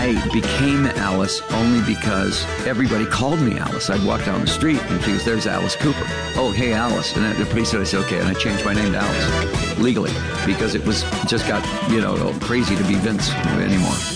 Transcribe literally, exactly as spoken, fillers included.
I became Alice only because everybody called me Alice. I'd walk down the street and she goes, there's Alice Cooper. Oh, hey, Alice. And the police said, I said, okay. And I changed my name to Alice legally because it was just got, you know, crazy to be Vince anymore.